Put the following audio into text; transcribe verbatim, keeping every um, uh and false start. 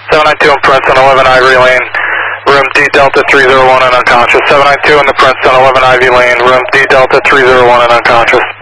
seven nine two in Princeton, eleven Ivory Lane, room D Delta three zero one and unconscious. seven nine two in the Princeton, eleven Ivy Lane, room D Delta three zero one and unconscious.